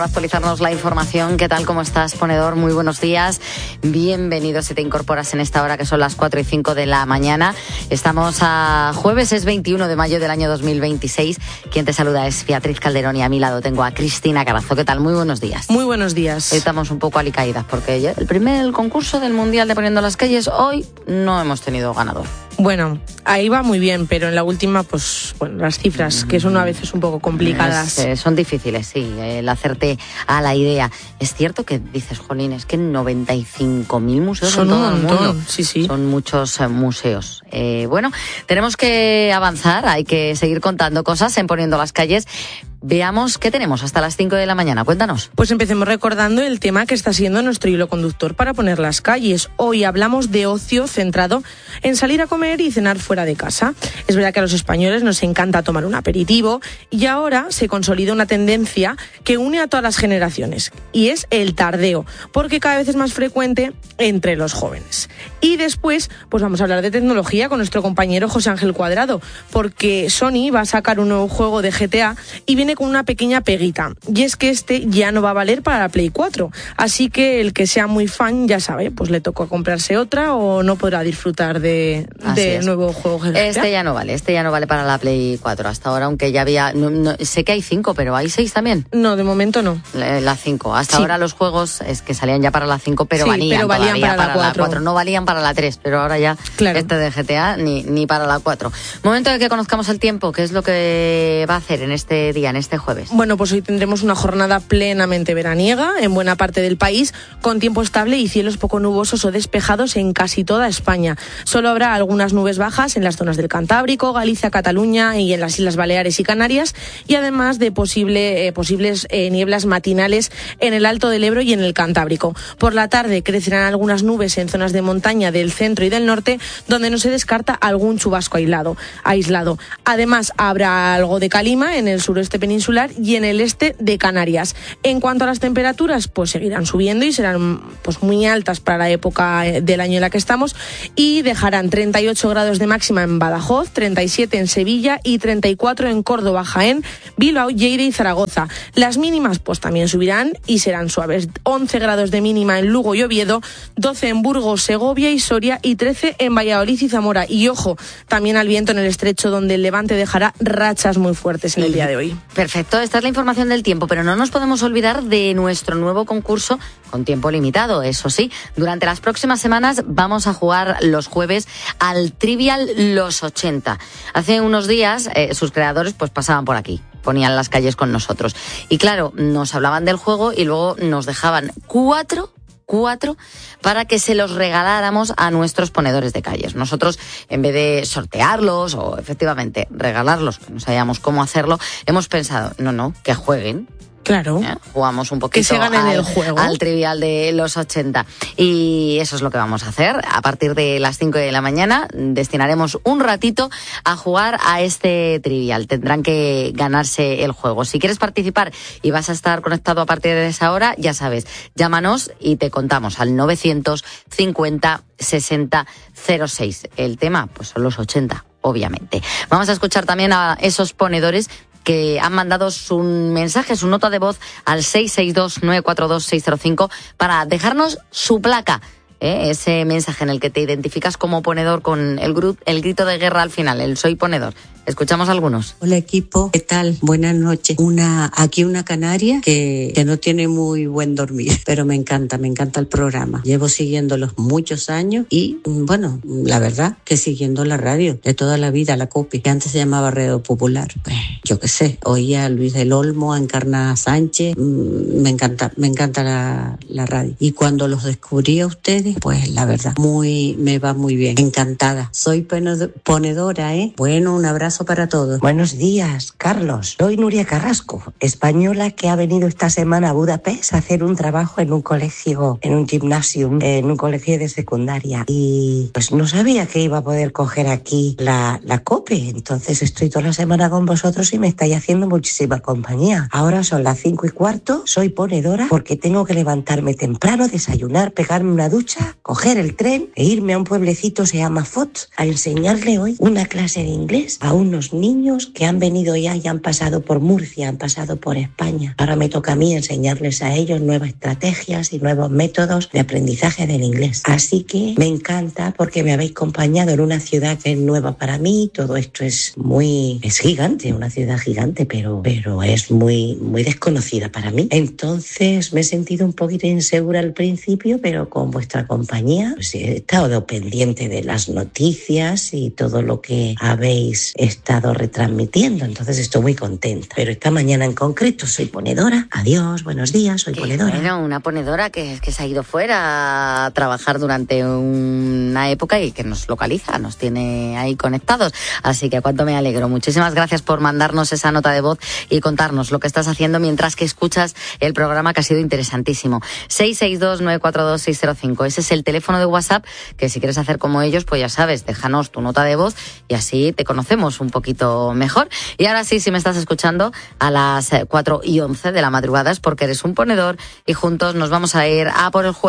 Actualizarnos la información. ¿Qué tal? ¿Cómo estás, ponedor? Muy buenos días. Bienvenido si te incorporas en esta hora que son las 4:05 de la mañana. Estamos a jueves, es 21 de mayo del año 2026. Quien te saluda es Beatriz Calderón y a mi lado tengo a Cristina Carazo. ¿Qué tal? Muy buenos días. Muy buenos días. Estamos un poco alicaídas porque el concurso del Mundial de Poniendo las Calles, hoy no hemos tenido ganador. Bueno, ahí va muy bien, pero en la última, pues, bueno, las cifras, que son a veces un poco complicadas. Son difíciles, sí, el hacerte a la idea. Es cierto que dices, jolín, es que 95.000 museos son en todo un el montón, mundo. sí. Son muchos museos. Bueno, tenemos que avanzar, hay que seguir contando cosas en Poniendo las Calles. Veamos qué tenemos hasta las 5 de la mañana. Cuéntanos. Pues empecemos recordando el tema que está siendo nuestro hilo conductor para poner las calles. Hoy hablamos de ocio centrado en salir a comer y cenar fuera de casa. Es verdad que a los españoles nos encanta tomar un aperitivo y ahora se consolida una tendencia que une a todas las generaciones y es el tardeo, porque cada vez es más frecuente entre los jóvenes. Y después, pues vamos a hablar de tecnología con nuestro compañero José Ángel Cuadrado, porque Sony va a sacar un nuevo juego de GTA y viene con una pequeña peguita, y es que este ya no va a valer para la Play 4, así que el que sea muy fan ya sabe, pues le tocó comprarse otra o no podrá disfrutar de nuevo juego GTA. Este ya no vale para la Play 4 hasta ahora, aunque ya había, sé que hay 5, pero hay 6 también. No, de momento no. La 5, hasta ahora los juegos es que salían ya para la 5, pero valían para la 4, no valían para la 3, pero ahora ya claro. Este de GTA ni para la 4. Momento de que conozcamos el tiempo, ¿qué es lo que va a hacer en este día, en este jueves? Bueno, pues hoy tendremos una jornada plenamente veraniega en buena parte del país, con tiempo estable y cielos poco nubosos o despejados en casi toda España. Solo habrá algunas nubes bajas en las zonas del Cantábrico, Galicia, Cataluña y en las Islas Baleares y Canarias, y además de posibles nieblas matinales en el Alto del Ebro y en el Cantábrico. Por la tarde crecerán algunas nubes en zonas de montaña del centro y del norte, donde no se descarta algún chubasco aislado. Además, habrá algo de calima en el suroeste peninsular y en el este de Canarias. En cuanto a las temperaturas, pues seguirán subiendo y serán pues muy altas para la época del año en la que estamos, y dejarán 38 grados de máxima en Badajoz, 37 en Sevilla y 34 en Córdoba, Jaén, Bilbao, Lleida y Zaragoza. Las mínimas pues también subirán y serán suaves. 11 grados de mínima en Lugo y Oviedo, 12 en Burgos, Segovia y Soria y 13 en Valladolid y Zamora. Y ojo, también al viento en el estrecho, donde el levante dejará rachas muy fuertes en el día de hoy. Perfecto, esta es la información del tiempo, pero no nos podemos olvidar de nuestro nuevo concurso con tiempo limitado, eso sí. Durante las próximas semanas vamos a jugar los jueves al Trivial Los 80. Hace unos días sus creadores pues pasaban por aquí, ponían las calles con nosotros. Y claro, nos hablaban del juego y luego nos dejaban cuatro para que se los regaláramos a nuestros ponedores de calles. Nosotros, en vez de sortearlos o efectivamente regalarlos, que no sabíamos cómo hacerlo, hemos pensado, que jueguen. Claro. Jugamos un poquito que se ganen el juego al Trivial de los 80. Y eso es lo que vamos a hacer. A partir de las 5 de la mañana destinaremos un ratito a jugar a este Trivial. Tendrán que ganarse el juego. Si quieres participar y vas a estar conectado a partir de esa hora, ya sabes, llámanos y te contamos al 950 60 06. El tema, pues son los 80, obviamente. Vamos a escuchar también a esos ponedores que han mandado su mensaje, su nota de voz al 662-942-605 para dejarnos su placa. Ese mensaje en el que te identificas como ponedor con el grito de guerra al final, el soy ponedor. Escuchamos algunos. Hola equipo, ¿qué tal? Buenas noches. Aquí una canaria que no tiene muy buen dormir, pero me encanta el programa. Llevo siguiéndolos muchos años y, bueno, la verdad que siguiendo la radio de toda la vida, la COPE, que antes se llamaba Radio Popular. Pues, yo qué sé, oía a Luis del Olmo, a Encarna Sánchez, me encanta la radio. Y cuando los descubrí a ustedes, pues la verdad, me va muy bien, encantada. Soy ponedora, Bueno, un abrazo para todos. Buenos días, Carlos. Soy Nuria Carrasco, española que ha venido esta semana a Budapest a hacer un trabajo en un colegio, en un gimnasium, en un colegio de secundaria. Y pues no sabía que iba a poder coger aquí la COPE. Entonces estoy toda la semana con vosotros y me estáis haciendo muchísima compañía. Ahora son las 5:15, soy ponedora porque tengo que levantarme temprano, desayunar, pegarme una ducha, coger el tren e irme a un pueblecito, se llama Foz, a enseñarle hoy una clase de inglés a unos niños que han venido ya y han pasado por Murcia, han pasado por España. Ahora me toca a mí enseñarles a ellos nuevas estrategias y nuevos métodos de aprendizaje del inglés. Así que me encanta porque me habéis acompañado en una ciudad que es nueva para mí. Todo esto es gigante, una ciudad gigante, pero es muy desconocida para mí. Entonces me he sentido un poquito insegura al principio, pero con vuestra compañía pues he estado pendiente de las noticias y todo lo que habéis estado retransmitiendo. Entonces estoy muy contenta. Pero esta mañana en concreto soy ponedora. Adiós, buenos días, soy ponedora. Bueno, una ponedora que se ha ido fuera a trabajar durante una época y que nos localiza, nos tiene ahí conectados. Así que cuánto me alegro. Muchísimas gracias por mandarnos esa nota de voz y contarnos lo que estás haciendo mientras que escuchas el programa, que ha sido interesantísimo. 662-942-605. Ese es el teléfono de WhatsApp, que si quieres hacer como ellos, pues ya sabes, déjanos tu nota de voz y así te conocemos un poquito mejor. Y ahora sí, si me estás escuchando a las 4:11 de la madrugada es porque eres un ponedor y juntos nos vamos a ir a por el juego